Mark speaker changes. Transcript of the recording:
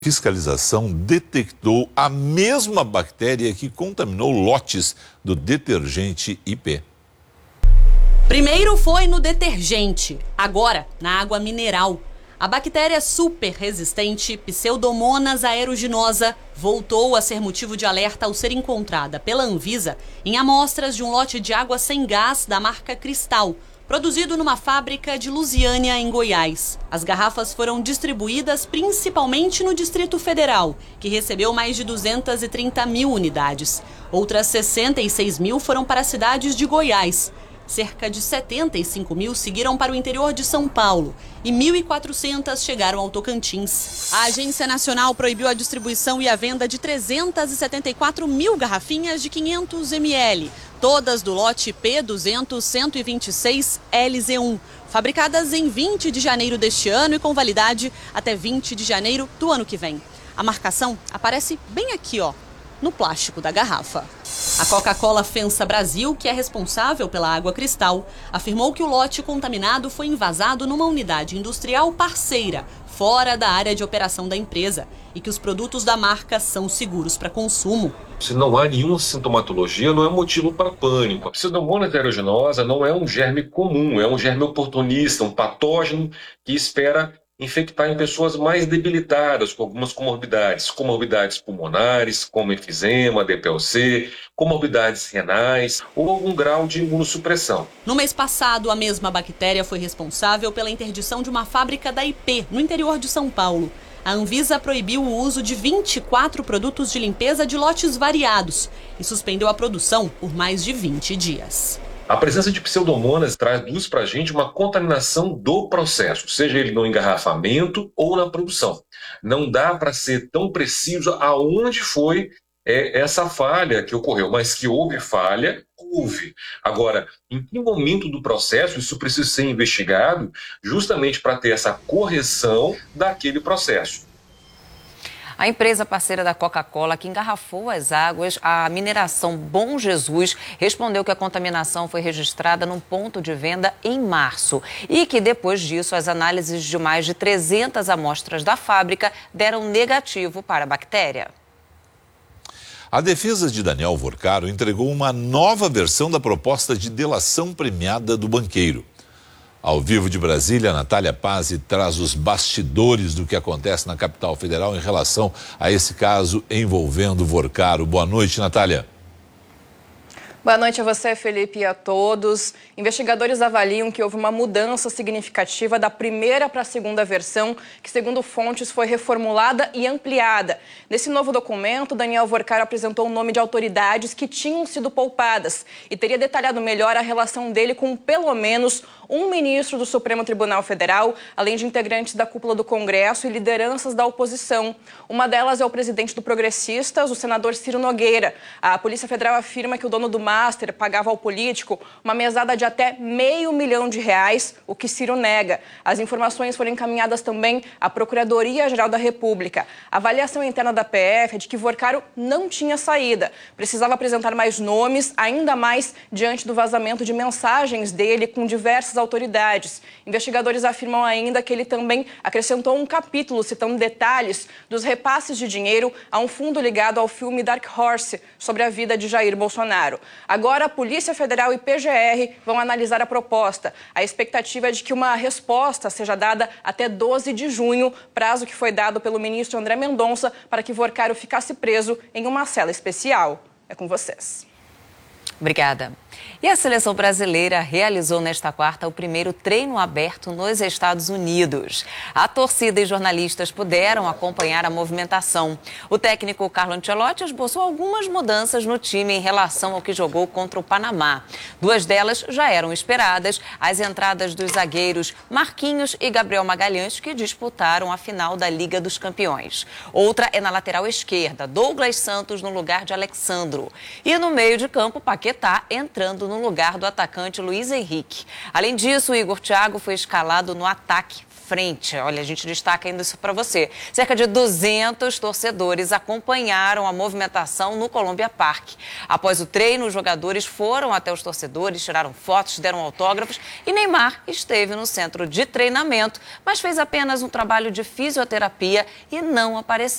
Speaker 1: Fiscalização detectou a mesma bactéria que contaminou lotes do detergente IP.
Speaker 2: Primeiro foi no detergente, agora na água mineral. A bactéria super resistente Pseudomonas aeruginosa voltou a ser motivo de alerta ao ser encontrada pela Anvisa em amostras de um lote de água sem gás da marca Cristal, produzido numa fábrica de Lusiânia, em Goiás. As garrafas foram distribuídas principalmente no Distrito Federal, que recebeu mais de 230 mil unidades. Outras 66 mil foram para as cidades de Goiás. Cerca de 75 mil seguiram para o interior de São Paulo e 1.400 chegaram ao Tocantins. A Agência Nacional proibiu a distribuição e a venda de 374 mil garrafinhas de 500 ml, todas do lote P200-126-LZ1, fabricadas em 20 de janeiro deste ano e com validade até 20 de janeiro do ano que vem. A marcação aparece bem aqui, no plástico da garrafa. A Coca-Cola FEMSA Brasil, que é responsável pela água Cristal, afirmou que o lote contaminado foi envasado numa unidade industrial parceira, fora da área de operação da empresa, e que os produtos da marca são seguros para consumo.
Speaker 3: Se não há nenhuma sintomatologia, não é motivo para pânico. A Pseudomonas aeruginosa não é um germe comum, é um germe oportunista, um patógeno que espera infectar em pessoas mais debilitadas, com algumas comorbidades pulmonares, como enfisema, DPLC, comorbidades renais ou algum grau de imunossupressão.
Speaker 2: No mês passado, a mesma bactéria foi responsável pela interdição de uma fábrica da IP, no interior de São Paulo. A Anvisa proibiu o uso de 24 produtos de limpeza de lotes variados e suspendeu a produção por mais de 20 dias.
Speaker 3: A presença de Pseudomonas traduz para a gente uma contaminação do processo, seja ele no engarrafamento ou na produção. Não dá para ser tão preciso aonde foi essa falha que ocorreu, mas que houve falha, houve. Agora, em que momento do processo isso precisa ser investigado justamente para ter essa correção daquele processo.
Speaker 4: A empresa parceira da Coca-Cola, que engarrafou as águas, a mineração Bom Jesus, respondeu que a contaminação foi registrada num ponto de venda em março e que, depois disso, as análises de mais de 300 amostras da fábrica deram negativo para a bactéria.
Speaker 1: A defesa de Daniel Vorcaro entregou uma nova versão da proposta de delação premiada do banqueiro. Ao vivo de Brasília, Natália Pazzi traz os bastidores do que acontece na capital federal em relação a esse caso envolvendo Vorcaro. Boa noite, Natália.
Speaker 5: Boa noite a você, Felipe, e a todos. Investigadores avaliam que houve uma mudança significativa da primeira para a segunda versão, que, segundo fontes, foi reformulada e ampliada. Nesse novo documento, Daniel Vorcaro apresentou o nome de autoridades que tinham sido poupadas e teria detalhado melhor a relação dele com pelo menos um ministro do Supremo Tribunal Federal, além de integrantes da cúpula do Congresso e lideranças da oposição. Uma delas é o presidente do Progressistas, o senador Ciro Nogueira. A Polícia Federal afirma que o dono do Master pagava ao político uma mesada de até R$500 mil, o que Ciro nega. As informações foram encaminhadas também à Procuradoria-Geral da República. A avaliação interna da PF é de que Vorcaro não tinha saída. Precisava apresentar mais nomes, ainda mais diante do vazamento de mensagens dele com diversas autoridades. Investigadores afirmam ainda que ele também acrescentou um capítulo citando detalhes dos repasses de dinheiro a um fundo ligado ao filme Dark Horse sobre a vida de Jair Bolsonaro. Agora, a Polícia Federal e PGR vão analisar a proposta. A expectativa é de que uma resposta seja dada até 12 de junho, prazo que foi dado pelo ministro André Mendonça para que Vorcaro ficasse preso em uma cela especial. É com vocês.
Speaker 4: Obrigada. E a seleção brasileira realizou nesta quarta o primeiro treino aberto nos Estados Unidos. A torcida e jornalistas puderam acompanhar a movimentação. O técnico Carlo Ancelotti esboçou algumas mudanças no time em relação ao que jogou contra o Panamá. Duas delas já eram esperadas, as entradas dos zagueiros Marquinhos e Gabriel Magalhães, que disputaram a final da Liga dos Campeões. Outra é na lateral esquerda, Douglas Santos no lugar de Alexandro. E no meio de campo, Paquetá entrando no lugar do atacante Luiz Henrique. Além disso, o Igor Thiago foi escalado no ataque, frente. Olha, a gente destaca ainda isso para você. Cerca de 200 torcedores acompanharam a movimentação no Columbia Park. Após o treino, os jogadores foram até os torcedores, tiraram fotos, deram autógrafos e Neymar esteve no centro de treinamento, mas fez apenas um trabalho de fisioterapia e não apareceu